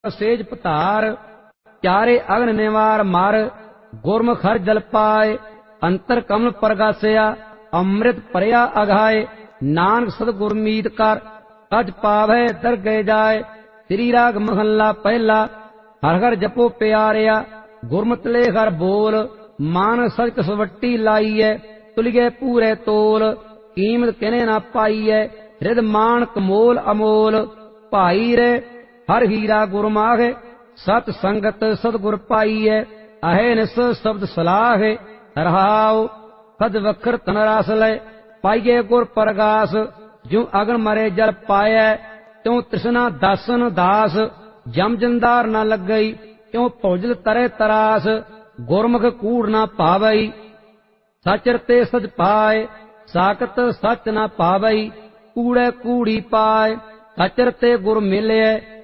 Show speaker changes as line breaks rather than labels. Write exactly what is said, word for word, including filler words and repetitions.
Says पतार चारे अग्न निवार मार गुरमुख हर जल पाए अंतर कमल प्रगासिया अमृत परया अघाए नानक सतगुर मीत कर अज पावै दरगे जाए। श्री राग महला पहला हर हर जपो प्यारिया गुरमत ले हर बोल मान सच सवट्टी लाइए तुलिए पूरे तोल कीमत किने ना पाइए हृद मान कमोल अमोल भाई रे हर हीरा गुरमाह सत संगत सतगुर पाइए अहे निस शब्द सलाह रहाओ सद वखर तन रस ले पाइए गुर प्रगास जो अगन मरे जल पाए त्यों तृष्णा दासन दास जम जंदार न लग गई त्यों भोजल तरे तरास गुरमुख कूड़ न पावई सचर ते सच पाए साकत सच न पावई कूड़े कूड़ी पाए सचर ते गुर मिले